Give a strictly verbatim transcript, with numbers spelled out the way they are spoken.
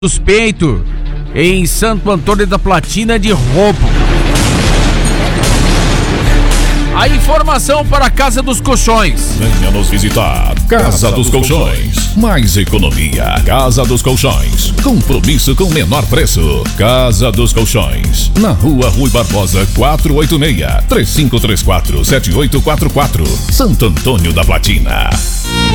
Suspeito em Santo Antônio da Platina de roubo. A informação para a Casa dos Colchões. Venha nos visitar. Casa dos Colchões. Mais economia. Casa dos Colchões. Compromisso com menor preço. Casa dos Colchões. Na rua Rui Barbosa quatrocentos e oitenta e seis. três cinco três quatro, sete oito quatro quatro. Santo Antônio da Platina.